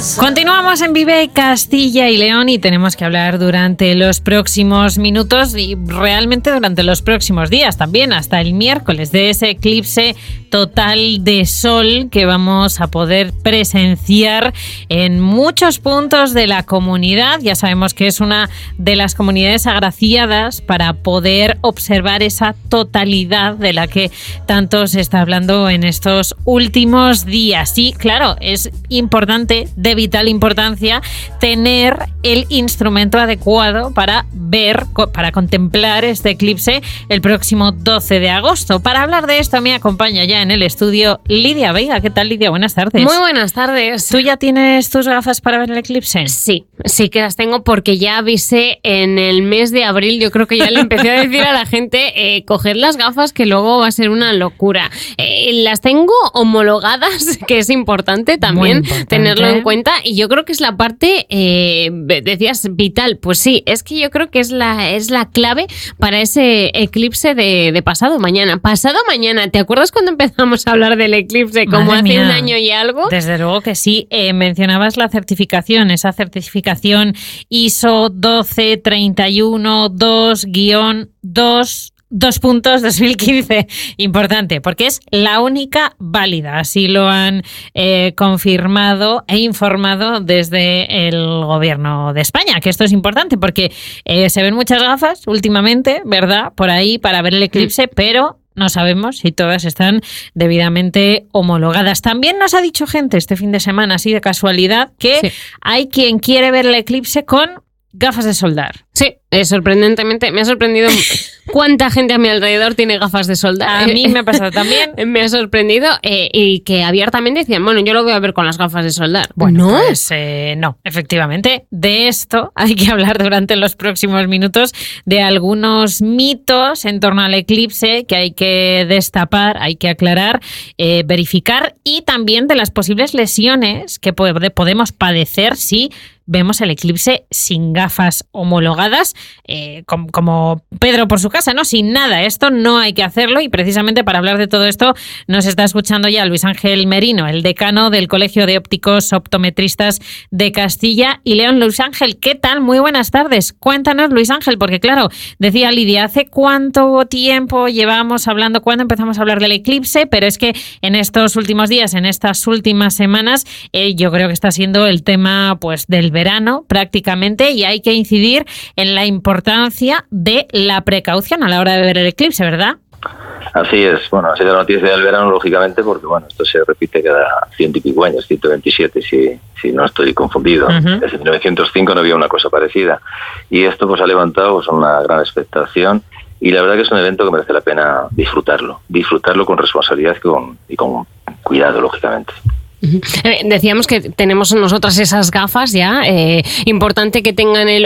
Continuamos en Vive Castilla y León y tenemos que hablar durante los próximos minutos y realmente durante los próximos días también, hasta el miércoles, de ese eclipse total de sol que vamos a poder presenciar en muchos puntos de la comunidad. Ya sabemos que es una de las comunidades agraciadas para poder observar esa totalidad de la que tanto se está hablando en estos últimos días. Y claro, es importante, de vital importancia, tener el instrumento adecuado para ver, para contemplar este eclipse el próximo 12 de agosto. Para hablar de esto me acompaña ya en el estudio Lidia Veiga. ¿Qué tal, Lidia? Buenas tardes. Muy buenas tardes. ¿Tú ya tienes tus gafas para ver el eclipse? Sí que las tengo porque ya avisé en el mes de abril. Yo creo que ya le empecé a decir a la gente, coged las gafas que luego va a ser una locura. Las tengo homologadas, que es importante también tenerlo en cuenta, y yo creo que es la parte, decías, vital. Pues sí, es que yo creo que es la clave para ese eclipse de pasado mañana. Pasado mañana, ¿te acuerdas cuando empezamos a hablar del eclipse como Madre hace mía. un año y algo? Desde luego que sí. Mencionabas la certificación, esa certificación ISO 122-2-2015. Importante, porque es la única válida. Así lo han confirmado e informado desde el gobierno de España, que esto es importante porque se ven muchas gafas últimamente, ¿verdad?, por ahí para ver el eclipse, pero no sabemos si todas están debidamente homologadas. También nos ha dicho gente este fin de semana, así de casualidad, que hay quien quiere ver el eclipse con gafas de soldar. Sí, sorprendentemente, me ha sorprendido cuánta gente a mi alrededor tiene gafas de soldar. A mí me ha pasado también. Me ha sorprendido y que abiertamente decían, bueno, yo lo voy a ver con las gafas de soldar. Bueno, ¿no? Pues no, efectivamente. De esto hay que hablar durante los próximos minutos, de algunos mitos en torno al eclipse que hay que destapar, hay que aclarar, verificar, y también de las posibles lesiones que podemos padecer si vemos el eclipse sin gafas homologadas, como Pedro por su casa, ¿no? Sin nada. Esto no hay que hacerlo, y precisamente para hablar de todo esto nos está escuchando ya Luis Ángel Merino, el decano del Colegio de Ópticos Optometristas de Castilla y León. Luis Ángel, ¿qué tal? Muy buenas tardes. Cuéntanos, Luis Ángel, porque claro, decía Lidia, ¿hace cuánto tiempo llevamos hablando, cuándo empezamos a hablar del eclipse? Pero es que en estos últimos días, en estas últimas semanas, yo creo que está siendo el tema, pues, del verano prácticamente, y hay que incidir en la importancia de la precaución a la hora de ver el eclipse, ¿verdad? Así es. Bueno, ha sido la noticia del verano, lógicamente, porque bueno, esto se repite cada 100 y pico años, 127 si no estoy confundido. Desde 1905 no había una cosa parecida, y esto pues ha levantado pues una gran expectación, y la verdad que es un evento que merece la pena disfrutarlo con responsabilidad y con cuidado, lógicamente. Decíamos que tenemos nosotras esas gafas ya, importante que tengan el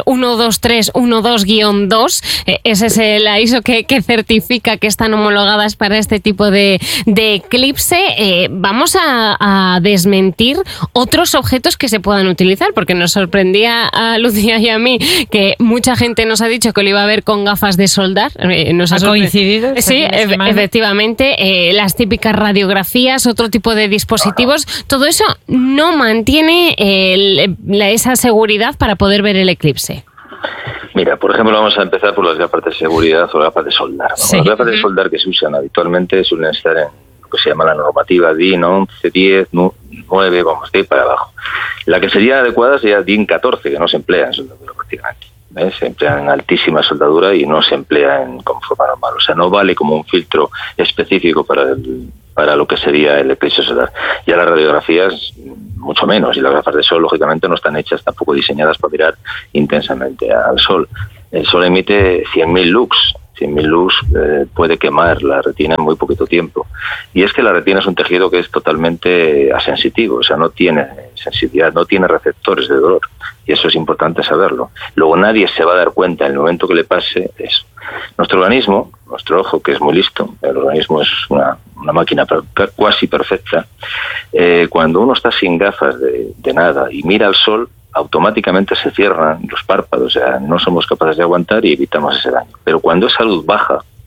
12312-2, ese es la ISO que certifica que están homologadas para este tipo de eclipse. Vamos a desmentir otros objetos que se puedan utilizar, porque nos sorprendía a Lucía y a mí que mucha gente nos ha dicho que lo iba a ver con gafas de soldar. Nos ha coincidido. Sí, efectivamente, las típicas radiografías, otro tipo de dispositivos. Todo eso no mantiene esa seguridad para poder ver el eclipse. Mira, por ejemplo, vamos a empezar por las gafas de seguridad o las gafas de soldar. Sí. Las gafas de soldar que se usan habitualmente suelen estar en lo que se llama la normativa DIN 11, 10, 9, vamos, de ahí para abajo. La que sería adecuada sería DIN 14, que no se emplea en soldadura prácticamente. Se emplea en altísima soldadura y no se emplea como forma normal. O sea, no vale como un filtro específico para lo que sería el eclipse solar. Ya las radiografías, mucho menos, y las gafas de sol, lógicamente, no están hechas, tampoco diseñadas para mirar intensamente al sol. El sol emite 100.000 lux. 100.000 lux puede quemar la retina en muy poquito tiempo. Y es que la retina es un tejido que es totalmente asensitivo, o sea, no tiene sensibilidad, no tiene receptores de dolor. Y eso es importante saberlo. Luego nadie se va a dar cuenta en el momento que le pase eso. Nuestro organismo, nuestro ojo, que es muy listo, el organismo es una máquina cuasi perfecta, cuando uno está sin gafas de nada y mira al sol, automáticamente se cierran los párpados, o sea, no somos capaces de aguantar y evitamos ese daño. Pero cuando esa luz baja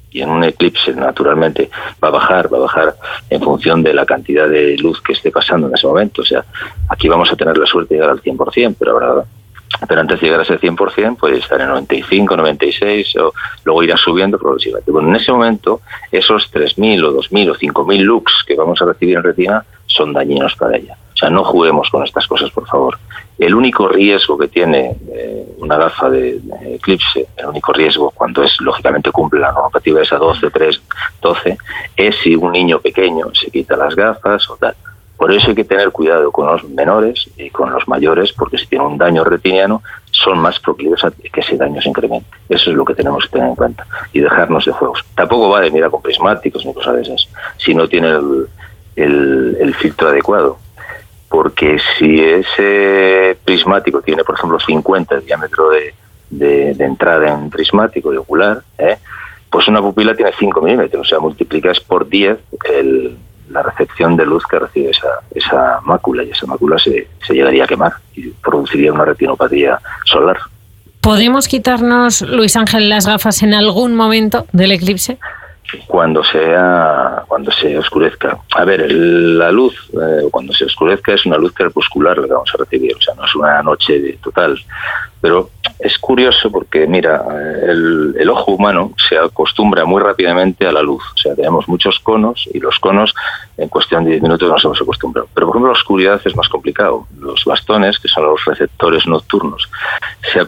y en un eclipse naturalmente va a bajar en función de la cantidad de luz que esté pasando en ese momento. O sea, aquí vamos a tener la suerte de llegar al 100%, pero antes de llegar a ese 100% puede estar en 95, 96, o luego irá subiendo progresivamente. Bueno, en ese momento, esos 3.000 o 2.000 o 5.000 lux que vamos a recibir en retina son dañinos para ella. O sea, no juguemos con estas cosas, por favor. El único riesgo que tiene una gafa de eclipse, el único riesgo cuando lógicamente cumple la normativa esa 12, es si un niño pequeño se quita las gafas o tal. Por eso hay que tener cuidado con los menores y con los mayores, porque si tienen un daño retiniano son más proclives a que ese daño se incremente. Eso es lo que tenemos que tener en cuenta y dejarnos de juegos. Tampoco va de mirar con prismáticos ni cosas de esas, si no tiene el filtro adecuado. Porque si ese prismático tiene, por ejemplo, 50 de diámetro de entrada en prismático y ocular, pues una pupila tiene 5 milímetros, o sea, multiplicas por 10 la recepción de luz que recibe esa mácula, y esa mácula se llegaría a quemar y produciría una retinopatía solar. ¿Podemos quitarnos, Luis Ángel, las gafas en algún momento del eclipse? Cuando se oscurezca. A ver, la luz, cuando se oscurezca, es una luz crepuscular la que vamos a recibir, o sea, no es una noche total. Pero es curioso porque, mira, el ojo humano se acostumbra muy rápidamente a la luz. O sea, tenemos muchos conos y los conos, en cuestión de 10 minutos, nos hemos acostumbrado. Pero, por ejemplo, la oscuridad es más complicado. Los bastones, que son los receptores nocturnos, se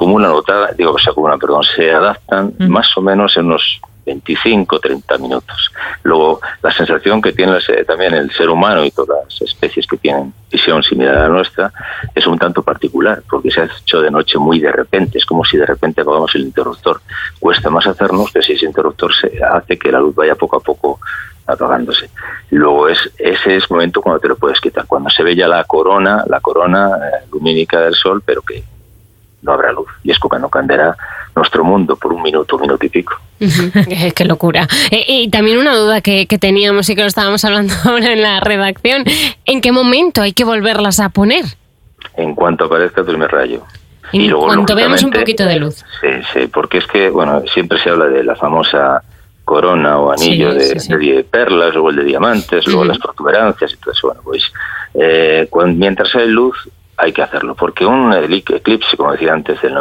adaptan más o menos en unos 25-30 minutos. Luego, la sensación que tiene también el ser humano y todas las especies que tienen visión similar a la nuestra es un tanto particular, porque se ha hecho de noche muy de repente. Es como si de repente apagamos el interruptor. Cuesta más hacernos que si ese interruptor se hace que la luz vaya poco a poco apagándose. Luego ese es el momento cuando te lo puedes quitar, cuando se ve ya la corona lumínica del sol, pero que no habrá luz, y es cuando cambiará nuestro mundo por un minuto y pico. Qué locura. Y también una duda que teníamos y que lo estábamos hablando ahora en la redacción, ¿en qué momento hay que volverlas a poner? En cuanto aparezca el primer rayo. En cuanto veamos un poquito de luz. Sí, porque es que, bueno, siempre se habla de la famosa corona o anillo de perlas, luego el de diamantes, luego las protuberancias y todo eso. Bueno, pues mientras hay luz hay que hacerlo, porque un eclipse, como decía antes, del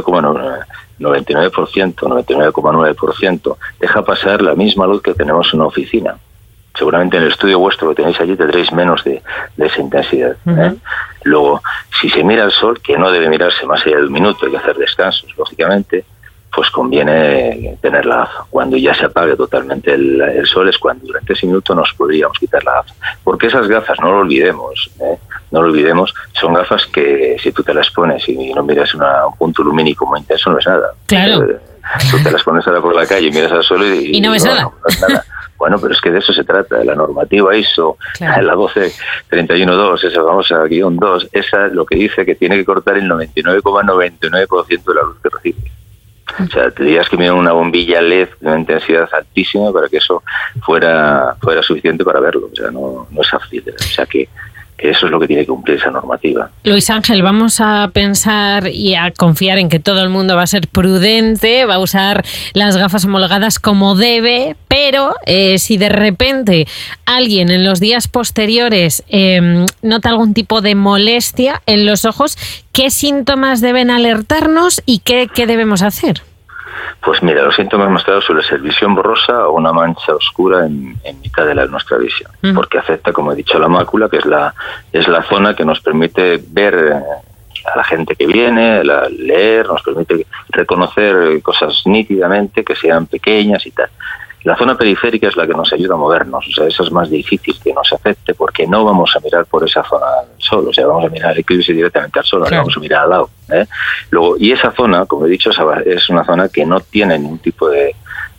99,9% deja pasar la misma luz que tenemos en una oficina. Seguramente en el estudio vuestro que tenéis allí tendréis menos de esa intensidad. Luego, si se mira el sol, que no debe mirarse más allá de un minuto, hay que hacer descansos, lógicamente, pues conviene tener la gafa. Cuando ya se apague totalmente el sol es cuando durante ese minuto nos podríamos quitar la gafa. Porque esas gafas, no lo olvidemos, son gafas que si tú te las pones y no miras un punto lumínico muy intenso, no ves nada. Claro. Tú te las pones ahora por la calle y miras al sol y no ves nada. No ves nada. Bueno, pero es que de eso se trata. La normativa ISO, la 12312, esa famosa -2, esa lo que dice que tiene que cortar el 99,99% de la luz que recibe. O sea, tendrías que mirar una bombilla LED de una intensidad altísima para que eso fuera suficiente para verlo. O sea, no es fácil. O sea, que eso es lo que tiene que cumplir esa normativa. Luis Ángel, vamos a pensar y a confiar en que todo el mundo va a ser prudente, va a usar las gafas homologadas como debe, pero si de repente alguien en los días posteriores nota algún tipo de molestia en los ojos, ¿qué síntomas deben alertarnos y qué debemos hacer? Pues mira, los síntomas más claros suelen ser visión borrosa o una mancha oscura en mitad de nuestra visión, porque afecta, como he dicho, la mácula, que es la zona que nos permite ver a la gente que viene, leer, nos permite reconocer cosas nítidamente, que sean pequeñas y tal. La zona periférica es la que nos ayuda a movernos, o sea, eso es más difícil que nos afecte porque no vamos a mirar por esa zona del sol, o sea, vamos a mirar el eclipse directamente al sol, no vamos a mirar al lado. Luego, y esa zona, como he dicho, es una zona que no tiene ningún tipo de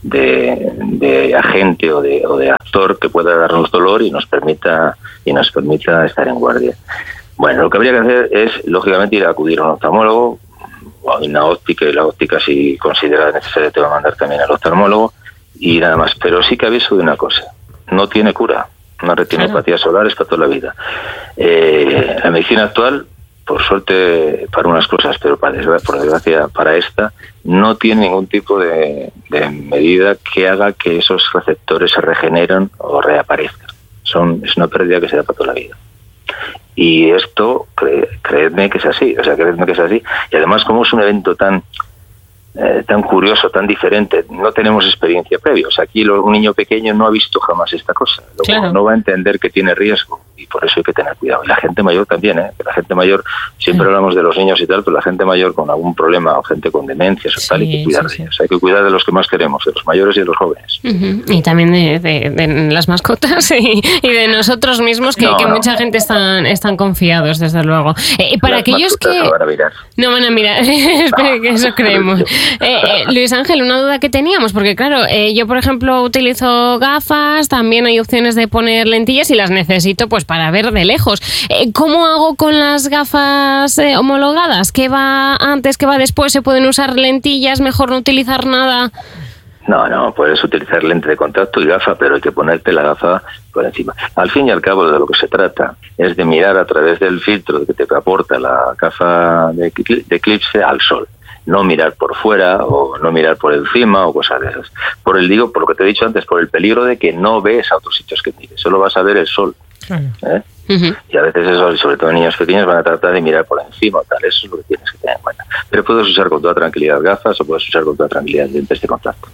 agente o de actor que pueda darnos dolor y nos permita estar en guardia. Bueno, lo que habría que hacer es, lógicamente, ir a acudir a un oftalmólogo o a una óptica, y la óptica, si considera necesario, te va a mandar también al oftalmólogo. Y nada más, pero sí que aviso de una cosa, no tiene cura, una retinopatía solar es para toda la vida. La medicina actual por suerte para unas cosas, pero por desgracia para esta, no tiene ningún tipo de medida que haga que esos receptores se regeneren o reaparezcan. Es una pérdida que se da para toda la vida. Y esto, creedme que es así, Y además, como es un evento tan curioso, tan diferente, no tenemos experiencia previa. O sea, aquí un niño pequeño no ha visto jamás esta cosa. Luego, no va a entender que tiene riesgo y por eso hay que tener cuidado. Y la gente mayor también, ¿eh? La gente mayor, siempre hablamos de los niños y tal, pero la gente mayor con algún problema o gente con demencias o tal, hay que cuidar de ellos. Hay que cuidar de los que más queremos, de los mayores y de los jóvenes. Y también de las mascotas y de nosotros mismos, que mucha gente están confiados, desde luego. Para las aquellos que... No van a mirar. No van a mirar, que eso creemos. Luis Ángel, una duda que teníamos, porque claro, yo por ejemplo utilizo gafas, también hay opciones de poner lentillas y las necesito pues para ver de lejos. ¿Cómo hago con las gafas homologadas? ¿Qué va antes, qué va después? ¿Se pueden usar lentillas? ¿Mejor no utilizar nada? No, puedes utilizar lente de contacto y gafa, pero hay que ponerte la gafa por encima. Al fin y al cabo, de lo que se trata es de mirar a través del filtro que te aporta la gafa de eclipse al sol. No mirar por fuera o no mirar por encima o cosas de esas. Por lo que te he dicho antes, por el peligro de que no ves a otros sitios que mires, solo vas a ver el sol. Y a veces eso, sobre todo niños pequeños, van a tratar de mirar por encima o tal. Eso es lo que tienes que tener en cuenta. Pero puedes usar con toda tranquilidad gafas o puedes usar con toda tranquilidad lentes de contacto.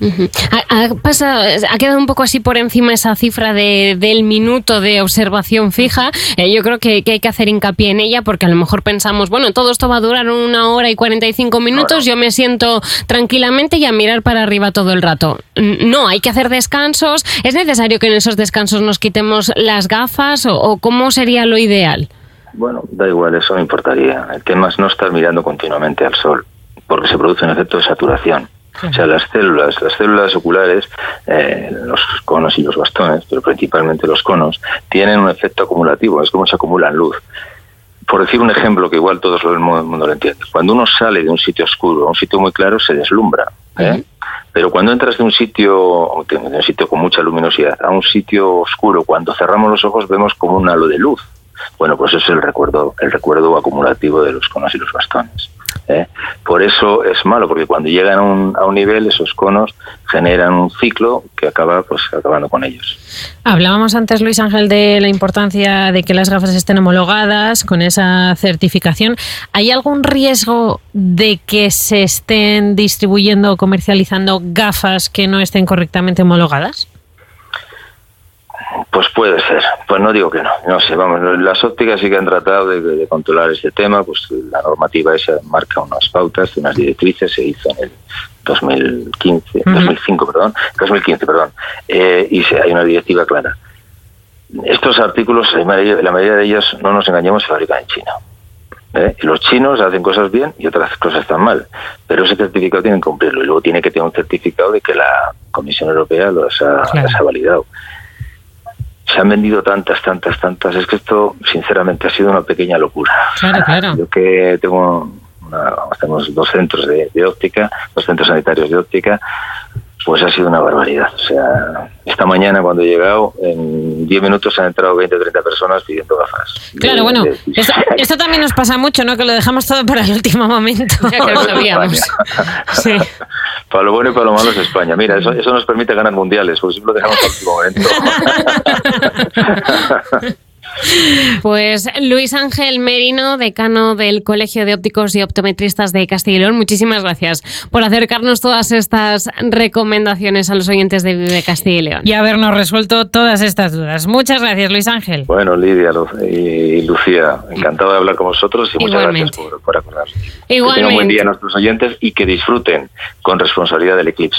Ha quedado un poco así por encima esa cifra del minuto de observación fija. Yo creo que hay que hacer hincapié en ella, porque a lo mejor pensamos, bueno, todo esto va a durar 1 hora y 45 minutos, yo me siento tranquilamente y a mirar para arriba todo el rato. No, hay que hacer descansos. ¿Es necesario que en esos descansos nos quitemos las gafas o cómo sería lo ideal? Bueno, da igual, eso no importaría. El tema es no estar mirando continuamente al sol, porque se produce un efecto de saturación. O sea, las células oculares, los conos y los bastones, pero principalmente los conos, tienen un efecto acumulativo, es como se acumulan luz. Por decir un ejemplo que igual todo el mundo lo entiende, cuando uno sale de un sitio oscuro a un sitio muy claro, se deslumbra, pero cuando entras de un sitio con mucha luminosidad a un sitio oscuro, cuando cerramos los ojos vemos como un halo de luz. Bueno, pues eso es el recuerdo acumulativo de los conos y los bastones. Por eso es malo, porque cuando llegan a un nivel, esos conos generan un ciclo que acaba pues acabando con ellos. Hablábamos antes, Luis Ángel, de la importancia de que las gafas estén homologadas con esa certificación. ¿Hay algún riesgo de que se estén distribuyendo o comercializando gafas que no estén correctamente homologadas? Pues puede ser, pues no digo que no sé, vamos, las ópticas sí que han tratado de controlar este tema, pues la normativa esa marca unas pautas, unas directrices, se hizo en el 2015, y hay una directiva clara. Estos artículos, la mayoría de ellos, no nos engañemos, se fabrican en China. Los chinos hacen cosas bien y otras cosas están mal, pero ese certificado tienen que cumplirlo y luego tiene que tener un certificado de que la Comisión Europea las ha validado. Se han vendido tantas, es que esto sinceramente ha sido una pequeña locura. Claro. Yo que tenemos 2 centros de óptica, 2 centros sanitarios de óptica, pues ha sido una barbaridad. O sea, esta mañana cuando he llegado, en 10 minutos han entrado 20 o 30 personas pidiendo gafas. Claro, esto también nos pasa mucho, ¿no? Que lo dejamos todo para el último momento. Ya que lo sabíamos. Sí. Para lo bueno y para lo malo es España. Mira, eso nos permite ganar mundiales, porque siempre lo dejamos para el último momento. Pues Luis Ángel Merino, decano del Colegio de Ópticos y Optometristas de Castilla y León, muchísimas gracias por acercarnos todas estas recomendaciones a los oyentes de Vive Castilla y León. Y habernos resuelto todas estas dudas. Muchas gracias, Luis Ángel. Bueno, Lidia y Lucía, encantado de hablar con vosotros y muchas gracias por acordarnos. Igualmente. Que tengan un buen día a nuestros oyentes y que disfruten con responsabilidad del eclipse.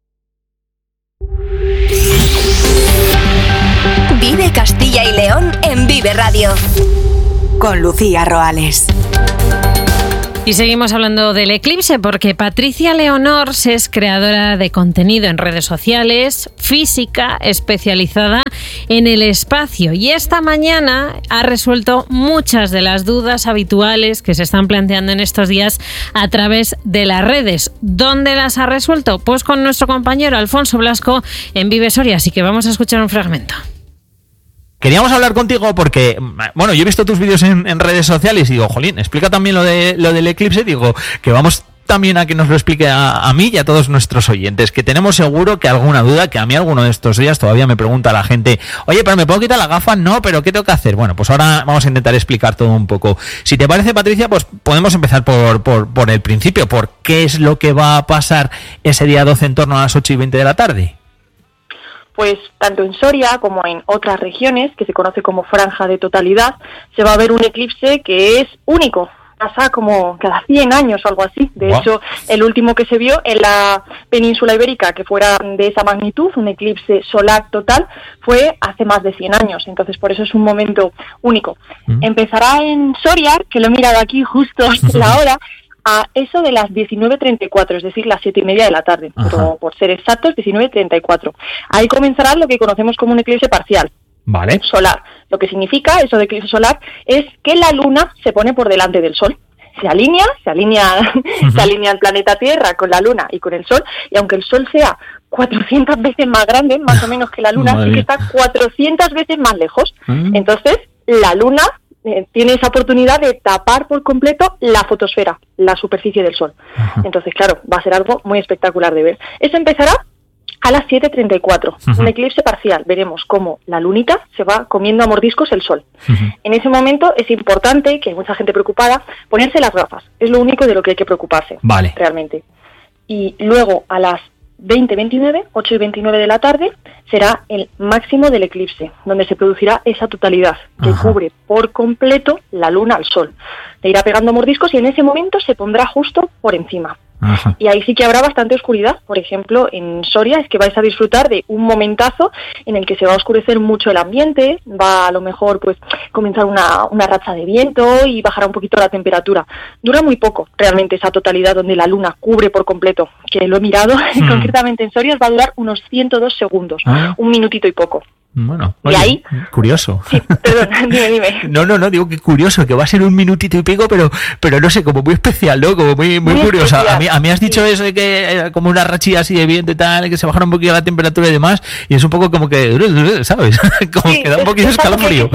Vive Castilla y León en Vive Radio con Lucía Roales. Y seguimos hablando del eclipse porque Patricia Leonors es creadora de contenido en redes sociales, física especializada en el espacio, y esta mañana ha resuelto muchas de las dudas habituales que se están planteando en estos días a través de las redes. ¿Dónde las ha resuelto? Pues con nuestro compañero Alfonso Blasco en Vive Soria, así que vamos a escuchar un fragmento. queríamos hablar contigo porque, bueno, yo he visto tus vídeos en redes sociales y digo, jolín, explica también lo del eclipse, digo, que vamos también a que nos lo explique a mí y a todos nuestros oyentes, que tenemos seguro que alguna duda, que a mí alguno de estos días todavía me pregunta la gente, oye, pero ¿me puedo quitar la gafa? No, pero ¿qué tengo que hacer? Bueno, pues ahora vamos a intentar explicar todo un poco. Si te parece, Patricia, pues podemos empezar por el principio, por qué es lo que va a pasar ese día 12 en torno a las 8:20 de la tarde. Pues tanto en Soria como en otras regiones, que se conoce como franja de totalidad, se va a ver un eclipse que es único. Pasa como cada 100 años o algo así. De hecho, el último que se vio en la península ibérica, que fuera de esa magnitud, un eclipse solar total, fue hace más de 100 años. Entonces, por eso es un momento único. Empezará en Soria, que lo he mirado aquí justo la hora, a eso de las 19:34, es decir, las 7:30 de la tarde. Pero, por ser exactos, 19:34. Ahí comenzará lo que conocemos como un eclipse parcial. Vale. Solar. Lo que significa eso de eclipse solar es que la luna se pone por delante del sol. Se alinea el planeta Tierra con la luna y con el sol, y aunque el sol sea 400 veces más grande, más o menos que la luna, sí que está 400 veces más lejos. Entonces, la luna tiene esa oportunidad de tapar por completo la fotosfera, la superficie del sol. Entonces, claro, va a ser algo muy espectacular de ver. Eso empezará a las 7:34, un eclipse parcial. Veremos cómo la lunita se va comiendo a mordiscos el sol. En ese momento es importante, que hay mucha gente preocupada, ponerse las gafas. Es lo único de lo que hay que preocuparse, realmente. Y luego a las 20:29, 8:29 de la tarde, será el máximo del eclipse, donde se producirá esa totalidad que cubre por completo la luna al sol. Le irá pegando mordiscos y en ese momento se pondrá justo por encima. Y ahí sí que habrá bastante oscuridad. Por ejemplo, en Soria es que vais a disfrutar de un momentazo en el que se va a oscurecer mucho el ambiente, va a lo mejor pues comenzar una racha de viento y bajará un poquito la temperatura. Dura muy poco realmente esa totalidad donde la luna cubre por completo, que lo he mirado, concretamente en Soria va a durar unos 102 segundos, un minutito y poco. Bueno, y ahí, curioso. Sí, perdón, dime. No, digo que curioso, que va a ser un minutito y pico, pero no sé, como muy especial, ¿no? Como muy curioso. A mí has dicho eso de que como una rachilla así de viento y tal, que se bajara un poquito la temperatura y demás, y es un poco como que, ¿sabes? Como que da un poquito de escalofrío.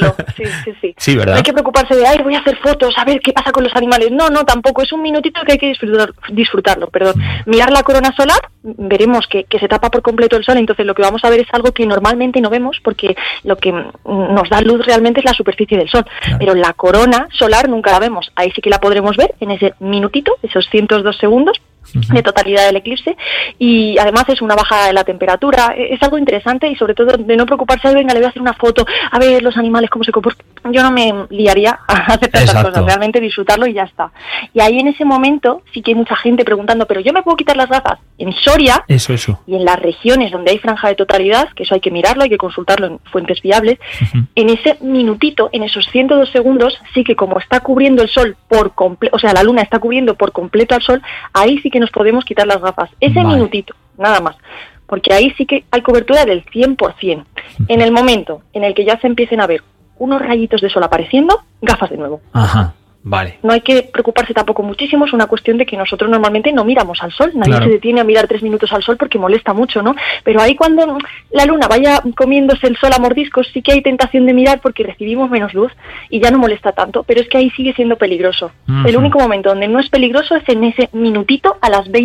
Sí. Sí, ¿verdad? No hay que preocuparse de, voy a hacer fotos, a ver qué pasa con los animales. No, tampoco, es un minutito que hay que disfrutarlo. Mirar la corona solar, veremos que se tapa por completo el sol, entonces lo que vamos a ver es algo que normalmente no vemos, porque lo que nos da luz realmente es la superficie del sol, pero la corona solar nunca la vemos. Ahí sí que la podremos ver en ese minutito, esos 102 segundos de totalidad del eclipse, y además es una bajada de la temperatura. Es algo interesante y sobre todo de no preocuparse de, venga, le voy a hacer una foto, a ver los animales cómo se comportan. Yo no me liaría a hacer tantas cosas, realmente disfrutarlo y ya está. Y ahí en ese momento sí que hay mucha gente preguntando, pero yo me puedo quitar las gafas. En Soria eso. Y en las regiones donde hay franja de totalidad, que eso hay que mirarlo, hay que consultarlo en fuentes fiables, en ese minutito, en esos 102 segundos, sí que como está cubriendo el sol por completo, o sea, la luna está cubriendo por completo al sol, ahí sí que nos podemos quitar las gafas. Ese minutito, nada más. Porque ahí sí que hay cobertura del 100%. En el momento en el que ya se empiecen a ver unos rayitos de sol apareciendo, gafas de nuevo. Vale. No hay que preocuparse tampoco muchísimo, es una cuestión de que nosotros normalmente no miramos al sol, nadie se detiene a mirar 3 minutos al sol porque molesta mucho, ¿no? Pero ahí cuando la luna vaya comiéndose el sol a mordiscos sí que hay tentación de mirar porque recibimos menos luz y ya no molesta tanto, pero es que ahí sigue siendo peligroso. El único momento donde no es peligroso es en ese minutito a las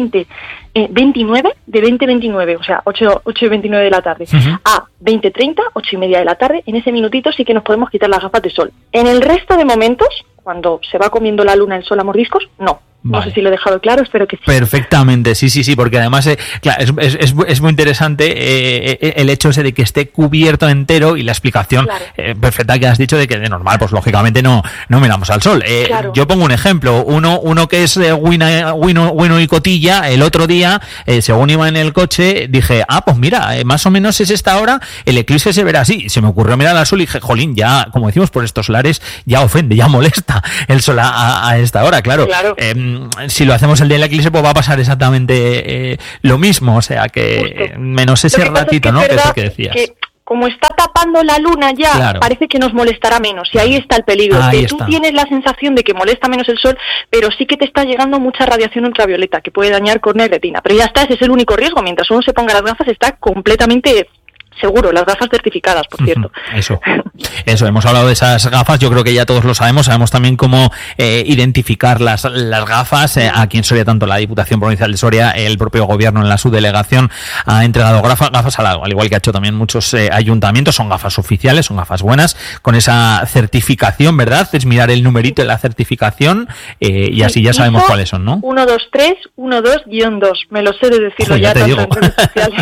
20:29 de 20:29, o sea, 8:29 de la tarde, a 20:30, 8:30 de la tarde, en ese minutito sí que nos podemos quitar las gafas de sol. En el resto de momentos, cuando se va comiendo la luna el sol a mordiscos, no. No sé si lo he dejado claro, espero que sí. Perfectamente, sí, porque además claro, es muy interesante el hecho ese de que esté cubierto entero y la explicación perfecta que has dicho de que de normal, pues lógicamente no miramos al sol. Yo pongo un ejemplo, uno que es Wino y Cotilla, el otro día, según iba en el coche, dije, pues mira, más o menos es esta hora, el eclipse se verá así. Se me ocurrió mirar al sol y dije, jolín, ya, como decimos por estos solares, ya ofende, ya molesta el sol a esta hora, claro. Si lo hacemos el día del eclipse, pues va a pasar exactamente lo mismo, o sea que menos ese ratito, ¿no? Que es lo que decías. Que como está tapando la luna ya, parece que nos molestará menos, y ahí está el peligro. Tú tienes la sensación de que molesta menos el sol, pero sí que te está llegando mucha radiación ultravioleta que puede dañar córnea y retina. Pero ya está, ese es el único riesgo. Mientras uno se ponga las gafas está completamente seguro, las gafas certificadas, por cierto. Eso, hemos hablado de esas gafas, yo creo que ya todos lo sabemos también cómo identificar las gafas. Aquí en Soria, tanto la Diputación Provincial de Soria, el propio gobierno en la subdelegación ha entregado gafas al igual que ha hecho también muchos ayuntamientos. Son gafas oficiales, son gafas buenas, con esa certificación, ¿verdad? Es mirar el numerito de la certificación y así ya sabemos cuáles son, ¿no? 123 12-2, me lo sé de decirlo. Ya te digo. En redes sociales.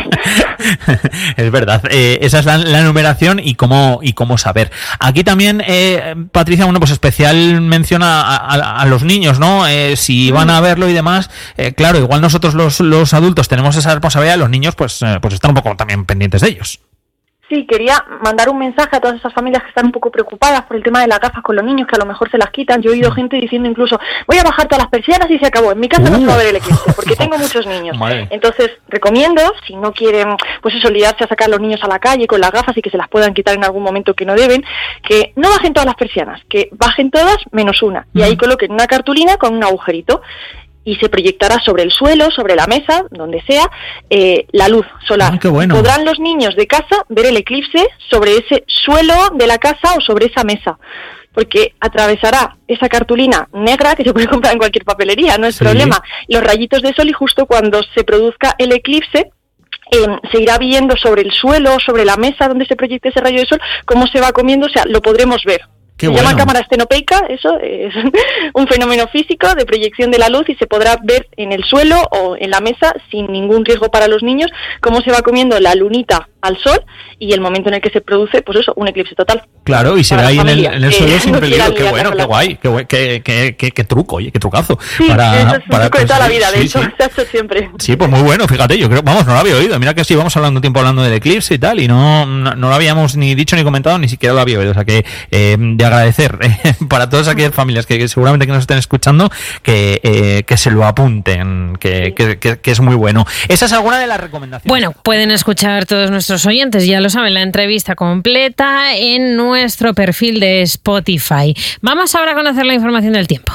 Es verdad, esa es la numeración y cómo saber. Aquí también, Patricia, pues especial mención a los niños, ¿no? Si van a verlo y demás, claro, igual nosotros los adultos tenemos esa responsabilidad, los niños pues están un poco también pendientes de ellos. Sí, quería mandar un mensaje a todas esas familias que están un poco preocupadas por el tema de las gafas con los niños, que a lo mejor se las quitan. Yo he oído gente diciendo incluso, voy a bajar todas las persianas y se acabó. En mi casa no se va a ver el eclipse, porque tengo muchos niños. Madre. Entonces, recomiendo, si no quieren, pues eso, liarse a sacar a los niños a la calle con las gafas y que se las puedan quitar en algún momento que no deben, que no bajen todas las persianas, que bajen todas menos una. Y ahí coloquen una cartulina con un agujerito. Y se proyectará sobre el suelo, sobre la mesa, donde sea, la luz solar. Qué bueno. Podrán los niños de casa ver el eclipse sobre ese suelo de la casa o sobre esa mesa, porque atravesará esa cartulina negra que se puede comprar en cualquier papelería, no es problema, los rayitos de sol, y justo cuando se produzca el eclipse, se irá viendo sobre el suelo, sobre la mesa donde se proyecte ese rayo de sol, cómo se va comiendo, o sea, lo podremos ver. Se llama cámara estenopeica, eso es un fenómeno físico de proyección de la luz y se podrá ver en el suelo o en la mesa sin ningún riesgo para los niños cómo se va comiendo la lunita al sol y el momento en el que se produce, pues eso, un eclipse total. Claro, y se ve ahí en el suelo sin peligro. Qué bueno, qué guay, qué truco, oye, qué trucazo. Sí, eso es un truco de toda la vida, de hecho, se ha hecho siempre. Sí, pues muy bueno, fíjate, yo creo, no lo había oído. Mira que sí, vamos hablando del eclipse y tal, y no lo habíamos ni dicho ni comentado, ni siquiera lo había oído. O sea que de agradecer para todas aquellas familias que seguramente que nos estén escuchando que se lo apunten, que es muy bueno. Esa es alguna de las recomendaciones. Bueno, pueden escuchar todos nuestros oyentes, ya lo saben, la entrevista completa en nuestro perfil de Spotify. Vamos ahora a conocer la información del tiempo.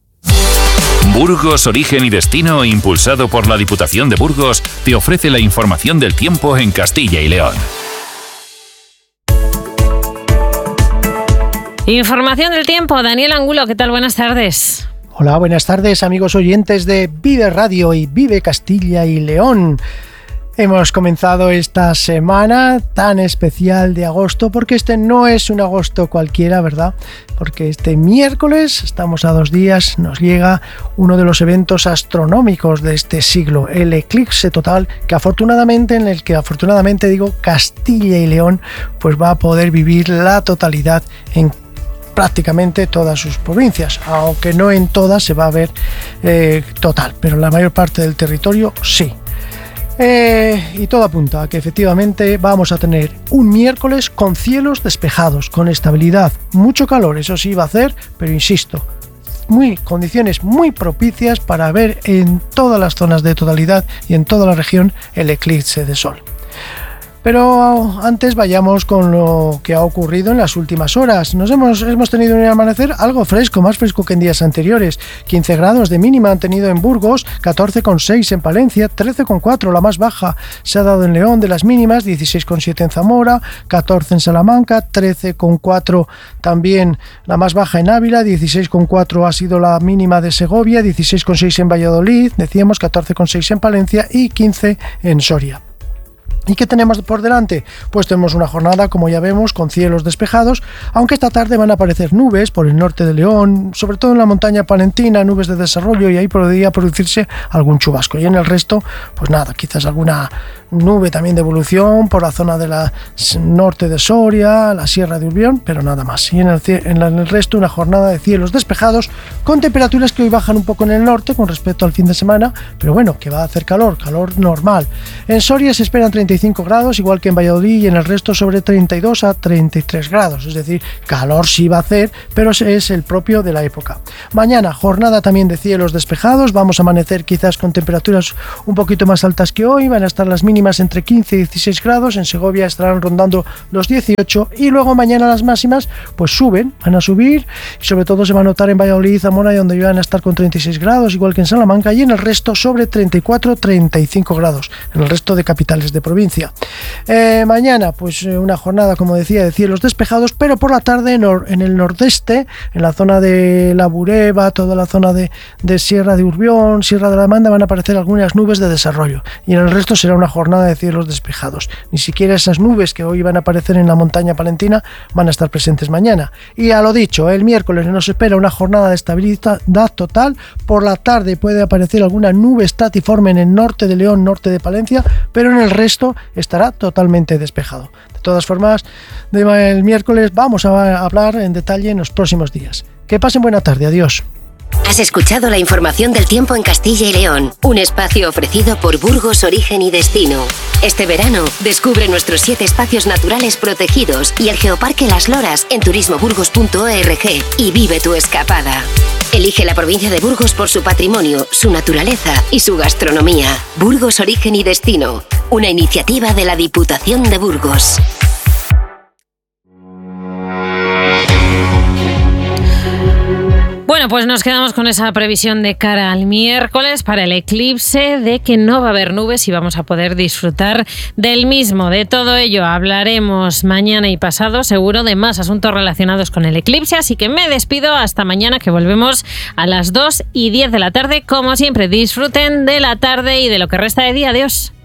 Burgos, origen y destino, impulsado por la Diputación de Burgos, te ofrece la información del tiempo en Castilla y León. Información del tiempo, Daniel Angulo, ¿qué tal? Buenas tardes. Hola, buenas tardes, amigos oyentes de Vive Radio y Vive Castilla y León. Hemos comenzado esta semana tan especial de agosto, porque este no es un agosto cualquiera, ¿verdad? Porque este miércoles, estamos a 2 días, nos llega uno de los eventos astronómicos de este siglo, el eclipse total, en el que afortunadamente digo, Castilla y León pues va a poder vivir la totalidad en prácticamente todas sus provincias, aunque no en todas se va a ver total, pero en la mayor parte del territorio sí. Y todo apunta a que efectivamente vamos a tener un miércoles con cielos despejados, con estabilidad, mucho calor, eso sí va a hacer, pero insisto, condiciones muy propicias para ver en todas las zonas de totalidad y en toda la región el eclipse de sol. Pero antes vayamos con lo que ha ocurrido en las últimas horas. Hemos tenido un amanecer algo fresco, más fresco que en días anteriores. 15 grados de mínima han tenido en Burgos, 14,6 en Palencia, 13,4 la más baja se ha dado en León de las mínimas, 16,7 en Zamora, 14 en Salamanca, 13,4 también la más baja en Ávila, 16,4 ha sido la mínima de Segovia, 16,6 en Valladolid, decíamos 14,6 en Palencia y 15 en Soria. ¿Y qué tenemos por delante? Pues tenemos una jornada, como ya vemos, con cielos despejados, aunque esta tarde van a aparecer nubes por el norte de León, sobre todo en la montaña palentina, nubes de desarrollo, y ahí podría producirse algún chubasco. Y en el resto, pues nada, quizás alguna nube también de evolución por la zona de la norte de Soria, la Sierra de Urbión, pero nada más. Y en el resto, una jornada de cielos despejados, con temperaturas que hoy bajan un poco en el norte con respecto al fin de semana, pero bueno, que va a hacer calor normal. En Soria se esperan 35 grados, igual que en Valladolid, y en el resto sobre 32 a 33 grados, es decir, calor sí va a hacer, pero es el propio de la época. Mañana, jornada también de cielos despejados, vamos a amanecer quizás con temperaturas un poquito más altas que hoy, van a estar las mínimas entre 15 y 16 grados, en Segovia estarán rondando los 18, y luego mañana las máximas pues van a subir, y sobre todo se va a notar en Valladolid y Zamora, donde van a estar con 36 grados, igual que en Salamanca, y en el resto sobre 34-35 grados, en el resto de capitales de provincia. provincia. Mañana, pues una jornada, como decía, de cielos despejados, pero por la tarde en el nordeste, en la zona de La Bureba, toda la zona de Sierra de Urbión, Sierra de la Demanda, van a aparecer algunas nubes de desarrollo, y en el resto será una jornada de cielos despejados. Ni siquiera esas nubes que hoy van a aparecer en la montaña palentina van a estar presentes mañana. Y a lo dicho, el miércoles nos espera una jornada de estabilidad total. Por la tarde puede aparecer alguna nube estatiforme en el norte de León, norte de Palencia, pero en el resto estará totalmente despejado. De todas formas, el miércoles vamos a hablar en detalle en los próximos días. Que pasen buena tarde, adiós. Has escuchado la información del tiempo en Castilla y León, un espacio ofrecido por Burgos Origen y Destino. Este verano, descubre nuestros 7 espacios naturales protegidos y el Geoparque Las Loras en turismoburgos.org y vive tu escapada. Elige la provincia de Burgos por su patrimonio, su naturaleza y su gastronomía. Burgos Origen y Destino, una iniciativa de la Diputación de Burgos. Bueno, pues nos quedamos con esa previsión de cara al miércoles para el eclipse, de que no va a haber nubes y vamos a poder disfrutar del mismo. De todo ello hablaremos mañana y pasado, seguro, de más asuntos relacionados con el eclipse, así que me despido hasta mañana, que volvemos a las 2:10 de la tarde. Como siempre, disfruten de la tarde y de lo que resta de día. Adiós.